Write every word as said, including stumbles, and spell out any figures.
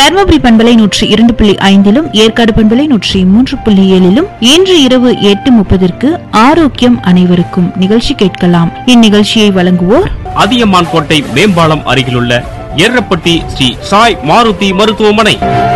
தர்மபுரி பண்பலை நூற்றி இரண்டு புள்ளி ஐந்திலும் ஏற்காடு பண்பலை நூற்றி மூன்று புள்ளி ஏழிலும் இன்று இரவு எட்டு முப்பதற்கு ஆரோக்கியம் அனைவருக்கும் நிகழ்ச்சி கேட்கலாம். இந்நிகழ்ச்சியை வழங்குவோர் அதியமான் கோட்டை மேம்பாலம் அருகிலுள்ள எர்ரப்பட்டி ஸ்ரீ சாய் மாருதி மருத்துவமனை.